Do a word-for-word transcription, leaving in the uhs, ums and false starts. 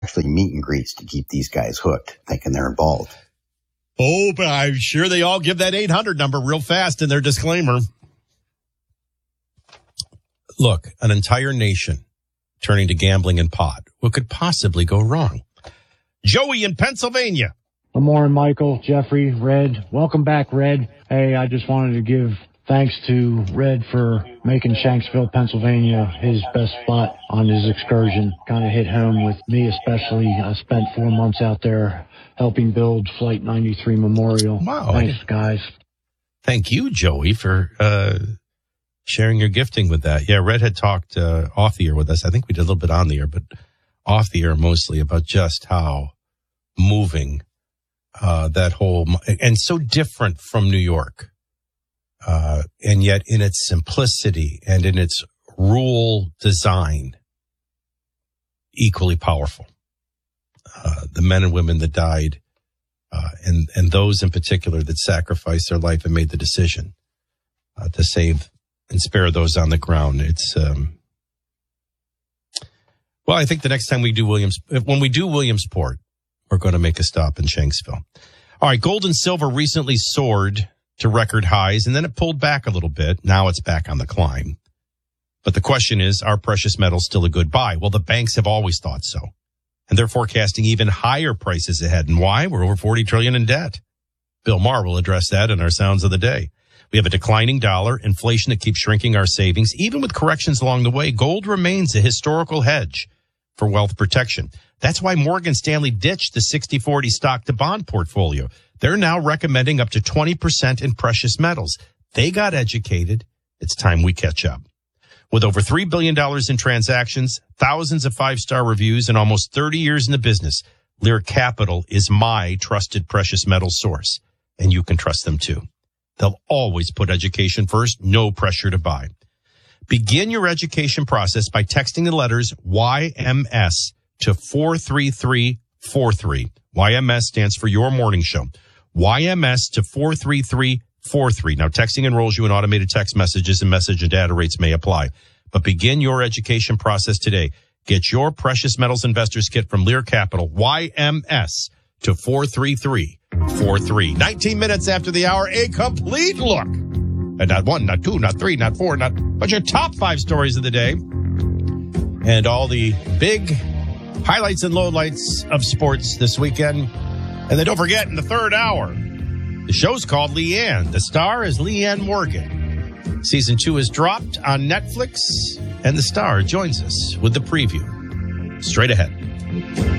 Actually, meet and greets to keep these guys hooked, thinking they're involved. Oh, but I'm sure they all give that eight hundred number real fast in their disclaimer. Look, an entire nation turning to gambling and pot. What could possibly go wrong? Joey in Pennsylvania. Good morning, Michael, Jeffrey, Red. Welcome back, Red. Hey, I just wanted to give thanks to Red for making Shanksville, Pennsylvania his best spot on his excursion. Kind of hit home with me especially. I spent four months out there helping build Flight ninety-three Memorial. Wow. Thanks, guys. Thank you, Joey, for uh, sharing your gifting with that. Yeah, Red had talked uh, off the air with us. I think we did a little bit on the air, but off the air mostly about just how moving uh, that whole, and so different from New York. Uh, and yet in its simplicity and in its rural design, equally powerful. Uh, the men and women that died, uh, and, and those in particular that sacrificed their life and made the decision uh, to save and spare those on the ground. It's, um, well, I think the next time we do Williams, when we do Williamsport, we're going to make a stop in Shanksville. All right, gold and silver recently soared to record highs, and then it pulled back a little bit. Now it's back on the climb. But the question is, are precious metals still a good buy? Well, the banks have always thought so. And they're forecasting even higher prices ahead. And why? We're over forty trillion dollars in debt. Bill Maher will address that in our Sounds of the Day. We have a declining dollar, inflation that keeps shrinking our savings. Even with corrections along the way, gold remains a historical hedge for wealth protection. That's why Morgan Stanley ditched the sixty forty stock to bond portfolio. They're now recommending up to twenty percent in precious metals. They got educated. It's time we catch up. With over three billion dollars in transactions, thousands of five-star reviews, and almost thirty years in the business, Lear Capital is my trusted precious metals source. And you can trust them too. They'll always put education first, no pressure to buy. Begin your education process by texting the letters Y M S to four three three four three. Y M S stands for Your Morning Show. Y M S to four three three four three. Now, texting enrolls you in automated text messages, and message and data rates may apply. But begin your education process today. Get your Precious Metals Investors Kit from Lear Capital. Y M S to four three three four three. nineteen minutes after the hour, a complete look. And not one, not two, not three, not four, not, but your top five stories of the day. And all the big highlights and lowlights of sports this weekend. And then don't forget, in the third hour, the show's called Leanne. The star is Leanne Morgan. Season two is dropped on Netflix, and the star joins us with the preview. Straight ahead.